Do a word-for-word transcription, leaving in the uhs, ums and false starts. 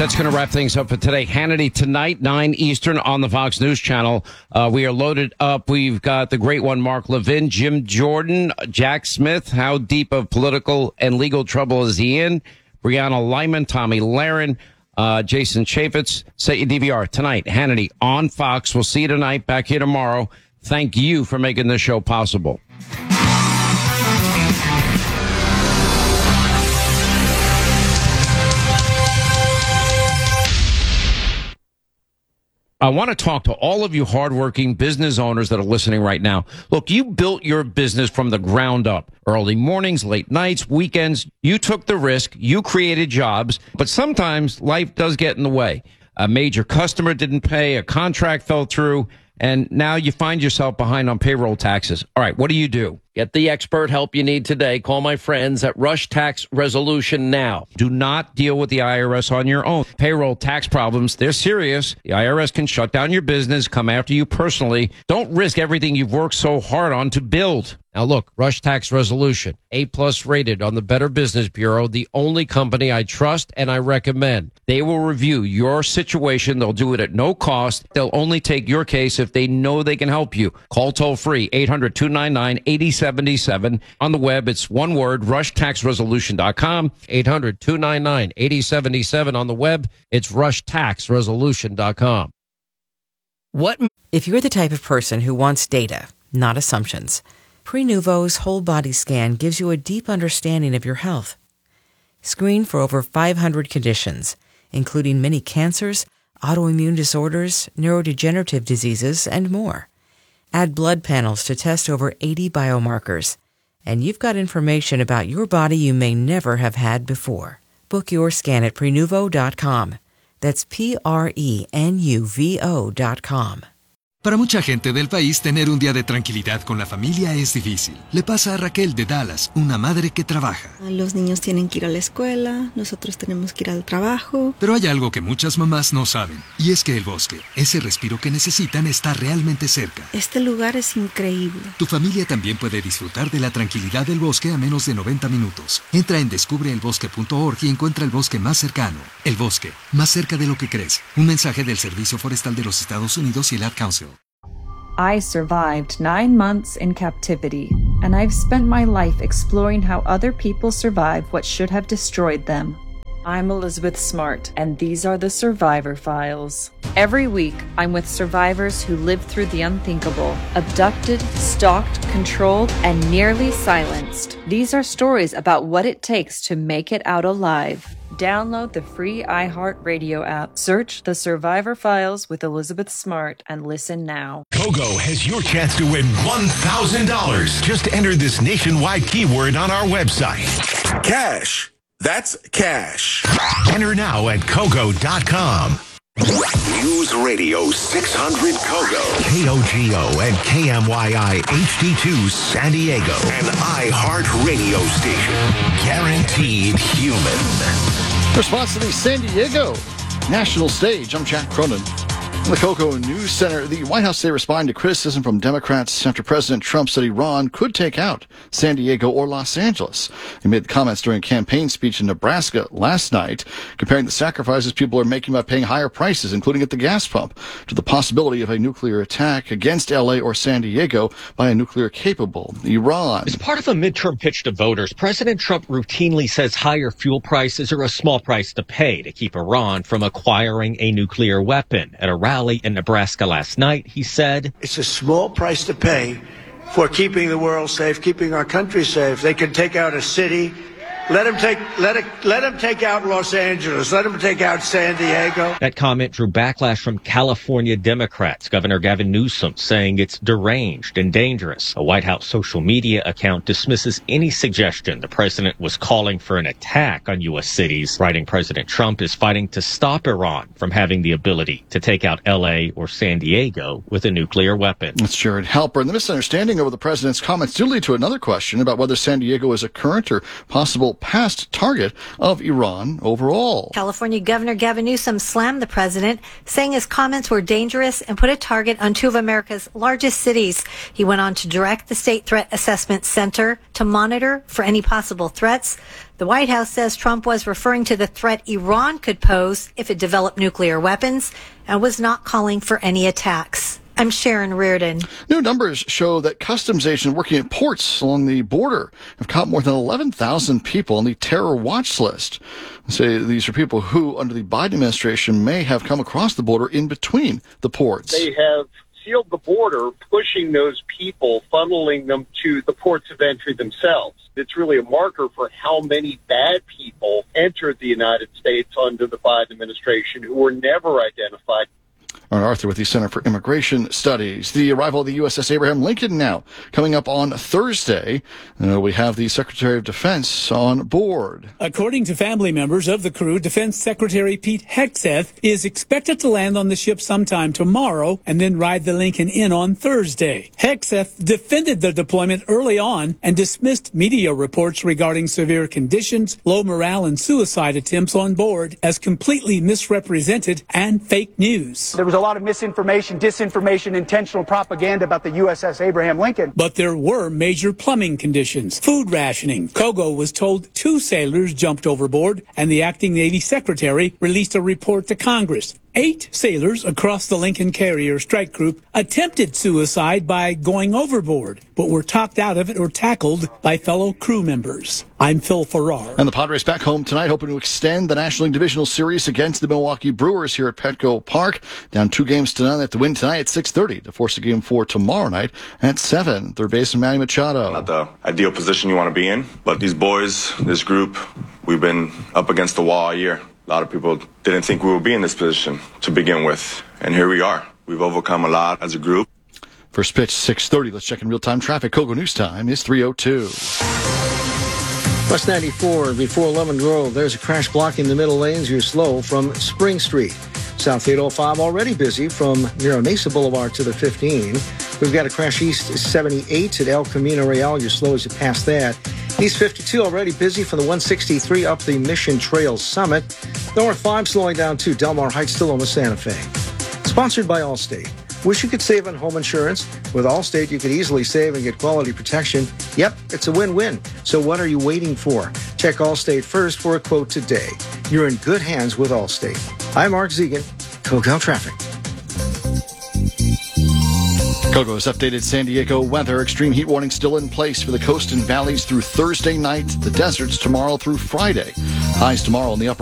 that's going to wrap things up for today. Hannity tonight, nine Eastern on the Fox News Channel. Uh, we are loaded up. We've got the great one, Mark Levin, Jim Jordan, Jack Smith. How deep of political and legal trouble is he in? Brianna Lyman, Tommy Lahren, uh, Jason Chaffetz. Set your D V R tonight. Hannity on Fox. We'll see you tonight. Back here tomorrow. Thank you for making this show possible. I want to talk to all of you hardworking business owners that are listening right now. Look, you built your business from the ground up. Early mornings, late nights, weekends. You took the risk. You created jobs. But sometimes life does get in the way. A major customer didn't pay. A contract fell through. And now you find yourself behind on payroll taxes. All right, what do you do? Get the expert help you need today. Call my friends at Rush Tax Resolution now. Do not deal with the I R S on your own. Payroll tax problems, they're serious. The I R S can shut down your business, come after you personally. Don't risk everything you've worked so hard on to build. Now look, Rush Tax Resolution, A-plus rated on the Better Business Bureau, the only company I trust and I recommend. They will review your situation. They'll do it at no cost. They'll only take your case if they know they can help you. Call toll free, eight hundred, two nine nine, eight oh seven seven. On the web, it's one word, rush tax resolution dot com. eight hundred, two nine nine, eight oh seven seven. On the web, it's rush tax resolution dot com. What if you're the type of person who wants data, not assumptions? Prenuvo's whole body scan gives you a deep understanding of your health. Screen for over five hundred conditions, including many cancers, autoimmune disorders, neurodegenerative diseases, and more. Add blood panels to test over eighty biomarkers, and you've got information about your body you may never have had before. Book your scan at prenuvo dot com. That's P R E N U V O dot com. Para mucha gente del país, tener un día de tranquilidad con la familia es difícil. Le pasa a Raquel de Dallas, una madre que trabaja. Los niños tienen que ir a la escuela, nosotros tenemos que ir al trabajo. Pero hay algo que muchas mamás no saben, y es que el bosque, ese respiro que necesitan, está realmente cerca. Este lugar es increíble. Tu familia también puede disfrutar de la tranquilidad del bosque a menos de noventa minutos. Entra en descubre el bosque punto org y encuentra el bosque más cercano. El bosque, más cerca de lo que crees. Un mensaje del Servicio Forestal de los Estados Unidos y el Ad Council. I survived nine months in captivity, and I've spent my life exploring how other people survive what should have destroyed them. I'm Elizabeth Smart, and these are the Survivor Files. Every week, I'm with survivors who lived through the unthinkable, abducted, stalked, controlled, and nearly silenced. These are stories about what it takes to make it out alive. Download the free iHeartRadio app. Search The Survivor Files with Elizabeth Smart and listen now. Kogo has your chance to win one thousand dollars. Just enter this nationwide keyword on our website. Cash. That's cash. Enter now at Kogo dot com. News Radio six hundred Kogo. K O G O and K M Y I H D two San Diego. An iHeart radio station. Guaranteed human. Response to the San Diego national stage. I'm Jack Cronin. In the Kogo News Center, the White House today responding to criticism from Democrats after President Trump said Iran could take out San Diego or Los Angeles. He made the comments during a campaign speech in Nebraska last night, comparing the sacrifices people are making by paying higher prices, including at the gas pump, to the possibility of a nuclear attack against L A or San Diego by a nuclear-capable Iran. As part of a midterm pitch to voters, President Trump routinely says higher fuel prices are a small price to pay to keep Iran from acquiring a nuclear weapon. At a rally in Nebraska last night, he said, "It's a small price to pay for keeping the world safe, keeping our country safe. They can take out a city. Let them take let it let them take out Los Angeles. Let them take out San Diego." That comment drew backlash from California Democrats. Governor Gavin Newsom saying it's deranged and dangerous. A White House social media account dismisses any suggestion the president was calling for an attack on U S cities, writing President Trump is fighting to stop Iran from having the ability to take out L A or San Diego with a nuclear weapon. That's Jared Halper. And the misunderstanding over the president's comments do lead to another question about whether San Diego is a current or possible potential past target of Iran overall. California Governor Gavin Newsom slammed the president, saying his comments were dangerous and put a target on two of America's largest cities. He went on to direct the State Threat Assessment Center to monitor for any possible threats. The White House says Trump was referring to the threat Iran could pose if it developed nuclear weapons and was not calling for any attacks. I'm Sharon Reardon. New numbers show that customs agents working at ports along the border have caught more than eleven thousand people on the terror watch list. They say these are people who, under the Biden administration, may have come across the border in between the ports. They have sealed the border, pushing those people, funneling them to the ports of entry themselves. It's really a marker for how many bad people entered the United States under the Biden administration who were never identified. Aaron Arthur with the Center for Immigration Studies. The arrival of the U S S Abraham Lincoln now coming up on Thursday. Uh, we have the Secretary of Defense on board. According to family members of the crew, Defense Secretary Pete Hegseth is expected to land on the ship sometime tomorrow and then ride the Lincoln in on Thursday. Hegseth defended the deployment early on and dismissed media reports regarding severe conditions, low morale, and suicide attempts on board as completely misrepresented and fake news. There was a lot of misinformation, disinformation, intentional propaganda about the U S S Abraham Lincoln. But there were major plumbing conditions, food rationing. Kogo was told two sailors jumped overboard, and the acting Navy secretary released a report to Congress. Eight sailors across the Lincoln Carrier strike group attempted suicide by going overboard, but were talked out of it or tackled by fellow crew members. I'm Phil Farrar. And the Padres back home tonight, hoping to extend the National League Divisional Series against the Milwaukee Brewers here at Petco Park. Down two games to none. They have to win tonight at six thirty to force a game four tomorrow night at seven. Third baseman Manny Machado. Not the ideal position you want to be in, but these boys, this group, we've been up against the wall all year. A lot of people didn't think we would be in this position to begin with, and here we are. We've overcome a lot as a group. First pitch, six thirty. Let's check in real-time traffic. Kogo News Time is three oh two. West ninety-four before Lemon Grove. There's a crash blocking the middle lanes. You're slow from Spring Street. South eight oh five already busy from near Mesa Boulevard to the fifteen. We've got a crash east seventy-eight at El Camino Real. You're slow as you pass that. East fifty-two already busy from the one sixty-three up the Mission Trail Summit. North five slowing down to Del Mar Heights to Loma Santa Fe. Sponsored by Allstate. Wish you could save on home insurance? With Allstate, you could easily save and get quality protection. Yep, it's a win-win. So what are you waiting for? Check Allstate first for a quote today. You're in good hands with Allstate. I'm Mark Zegan, Kogo Traffic. Kogo's updated San Diego weather. Extreme heat warning still in place for the coast and valleys through Thursday night. The deserts tomorrow through Friday. Highs tomorrow in the upper